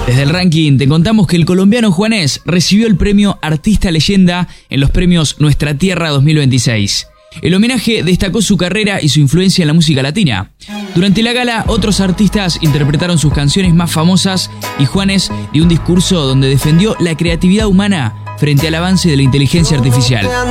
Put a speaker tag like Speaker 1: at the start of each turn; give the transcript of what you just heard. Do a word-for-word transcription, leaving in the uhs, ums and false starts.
Speaker 1: Desde el ranking te contamos que el colombiano Juanes recibió el premio Artista Leyenda en los premios Nuestra Tierra dos mil veintiséis. El homenaje destacó su carrera y su influencia en la música latina. Durante la gala, otros artistas interpretaron sus canciones más famosas y Juanes dio un discurso donde defendió la creatividad humana frente al avance de la inteligencia artificial.